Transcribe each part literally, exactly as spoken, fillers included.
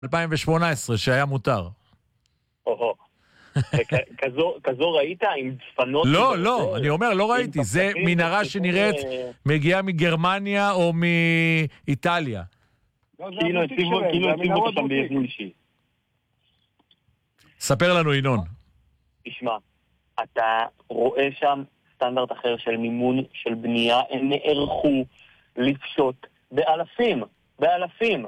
אלפיים ושמונה עשרה שהיה מותר. או-הו. כזו ראית עם צפנות? לא, לא, אני אומר, לא ראיתי. זה מנהרה שנראית מגיעה מגרמניה או מאיטליה. כאילו הציבו אותם בארגון אישי. ספר לנו, ינון. תשמע, אתה רואה שם סטנדרט אחר של מימון, של בנייה, הם נערכו לפשוט באלפים, באלפים.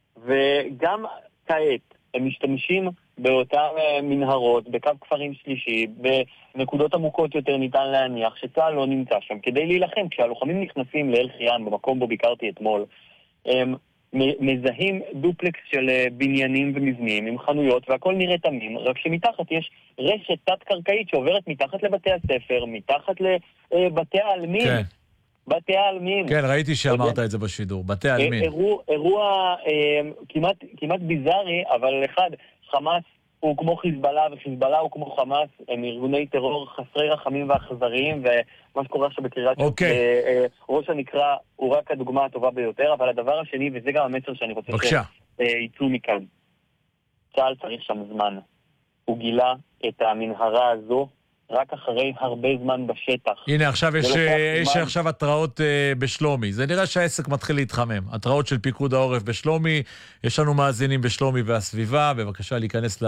וגם כעת הם משתמשים באותן מנהרות, בקו כפרים שלישי, בנקודות עמוקות יותר ניתן להניח שצה"ל לא נמצא שם כדי להילחם. כשהלוחמים נכנסים לאל חיאן, במקום בו ביקרתי אתמול, הם מזהים דופלקס של בניינים ומבנים עם חנויות והכל נראה תמים, רק שמתחת יש רשת תת-קרקעית שעוברת מתחת לבתי הספר, מתחת לבתי העלמין. כן. בתי העלמין. כן, ראיתי שאמרת את זה בשידור, בתי העלמין. אירוע, אירוע אה, כמעט, כמעט ביזארי, אבל אחד, חמאס הוא כמו חיזבאללה, וחיזבאללה הוא כמו חמאס, הם ארגוני טרור חסרי רחמים ואכזריים, ומה שקורה עכשיו בקריית אוקיי. אה, אה, ראש הנקרא הוא רק הדוגמה הטובה ביותר, אבל הדבר השני, וזה גם המסר שאני רוצה שיצאו מכאן, צה"ל צריך שם זמן. הוא גילה את המנהרה הזו, רק אחרי הרבה זמן בשטח. הנה, עכשיו יש, יש עכשיו התראות uh, בשלומי. זה נראה שהעסק מתחיל להתחמם. התראות של פיקוד העורף בשלומי, יש לנו מאזינים בשלומי והסביבה, בבקשה להיכנס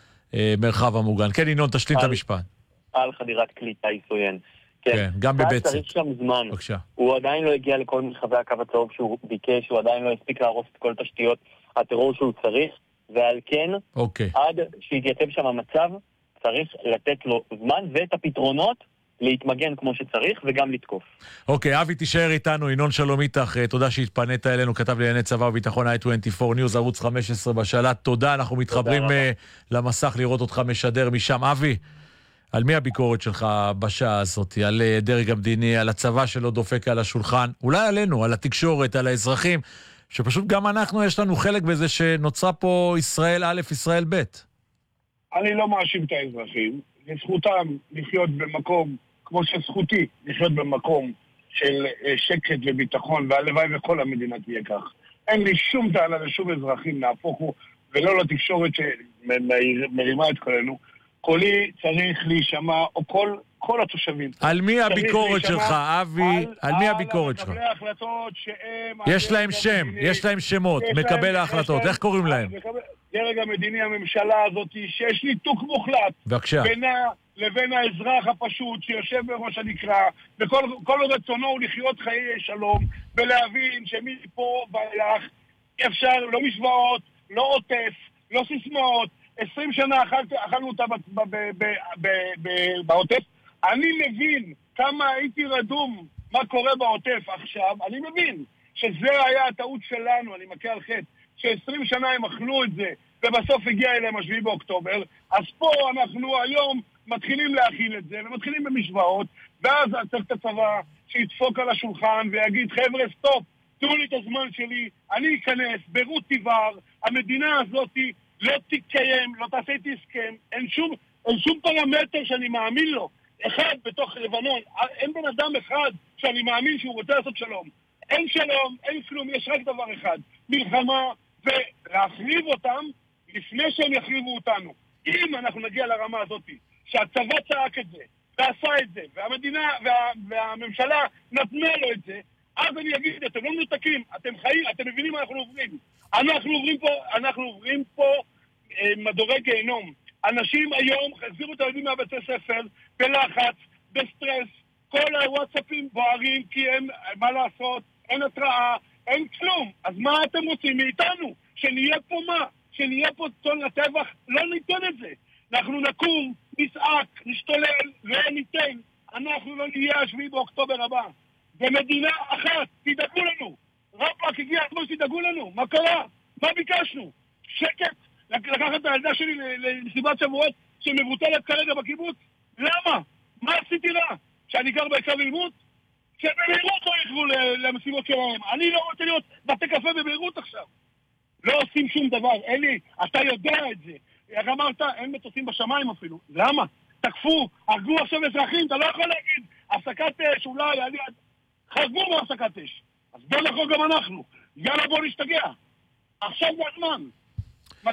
למרחב המוגן. כן, ינון, תשלים את המשפט. על חדירת קליטה עיסויין. כן, כן, גם בבצת. צריך שם זמן. בבקשה. הוא עדיין לא הגיע לכל מרחבי הקו הצהוב שהוא ביקש, הוא עדיין לא הספיק להרוס את כל תשתיות הטרור שהוא צריך, ועל כן, אוקיי. עד שיתייצב שם המצב, צריך לתת לו זמן ואת הפתרונות להתמגן כמו שצריך וגם לתקוף. אוקיי, אבי תישאר איתנו, ינון שלום איתך, תודה שהתפנית אלינו, כתב לענייני צבא וביטחון איי עשרים וארבע ניוז, ערוץ חמש עשרה בשלט, תודה, אנחנו מתחברים למסך לראות אותך משדר משם. אבי, על מי הביקורת שלך בשעה הזאת? על דרג המדיני, על הצבא שלא דופק על השולחן, אולי עלינו, על התקשורת, על האזרחים, שפשוט גם אנחנו יש לנו חלק בזה שנוצרה פה ישראל א', ישראל ב'. אני לא מאשים את האזרחים, זכותם לחיות במקום, כמו שזכותי לחיות במקום של שקט וביטחון, והלוואי וכל המדינה תהיה כך. אין לי שום טענה לשום אזרחים, נהפוך הוא, ולא לתקשורת שמרימה את כולנו. קולי צריך להישמע, או כל, כל התושבים. על מי הביקורת שלך, אבי? על, על מי הביקורת שלך? על מקבלי ההחלטות שהם... יש להם שם, יש להם שמות, מקבל ההחלטות. איך קוראים להם? דרג המדיני, הממשלה הזאת, שיש ניתוק מוחלט בינה לבין האזרח הפשוט שיושב בראש הנקרא, וכל רצונו הוא לחיות חיי שלום, ולהבין שמפה ואילך אפשר, לא משוואות, לא עוטף, לא סיסמאות, עשרים שנה אכלנו אותה בעוטף. אני מבין כמה הייתי רדום מה קורה בעוטף עכשיו, אני מבין שזה היה הטעות שלנו, אני מכה על חטא, ש-עשרים שנה הם אכלו את זה, ובסוף הגיע אליהם השביעי באוקטובר, אז פה אנחנו היום מתחילים להכיל את זה, ומתחילים במשוואות, ואז צריך את הצבא שידפוק על השולחן ויגיד, חבר'ה, סטופ, תנו לי את הזמן שלי, אני אכנס, ברות תיבר, המדינה הזאת לא תתקיים, לא תעשה איתי הסכם, אין שום, אין שום פרמטר שאני מאמין לו, אחד בתוך לבנון, אין בן אדם אחד שאני מאמין שהוא רוצה לעשות שלום. אין שלום, אין כלום, יש רק דבר אחד, מלחמה, ולהחריב אותם לפני שהם יחריבו אותנו. אם אנחנו נגיע לרמה הזאת, שהצבא צעק את זה, ועשה את זה, והמדינה וה, והממשלה נתנה לו את זה, אז אני אגיד, אתם לא מנותקים, אתם חיים, אתם מבינים מה אנחנו עוברים. אנחנו עוברים פה, אנחנו עוברים פה אה, מדורי גיהנום. אנשים היום חזירו את הילדים מהבתי ספר, בלחץ, בסטרס, כל הוואטסאפים בוערים, כי הם, מה לעשות, אין התראה, אין כלום. אז מה אתם רוצים מאיתנו? שנהיה פה מה? שנהיה פה צאן לטבח? לא ניתן את זה. אנחנו נקום, נצעק, נשתולל, וניתן. אנחנו לא נהיה השביעי באוקטובר הבא. במדינה אחת, תדאגו לנו. רפק הגיע הזמן שתדאגו לנו. מה קרה? מה ביקשנו? שקט. לקחת את הילדה שלי לסיבת שבועות שמבוטלת כרגע בקיבוץ? למה? מה עשיתי לה? שאני גר בעיקר ללמוד? שבמהירות לא ילכו למשימות שלהם. אני לא רוצה להיות בתי קפה במהירות עכשיו. לא עושים שום דבר. אלי, אתה יודע את זה. איך אמרת? אין מטוסים בשמיים אפילו. למה? תקפו, הרגו עכשיו אזרחים, אתה לא יכול להגיד הפסקת אש, אולי, אני... חרגו בהפסקת אש. אז בוא נחוג גם אנחנו. יאללה, בוא נשתגע. עכשיו זה הזמן.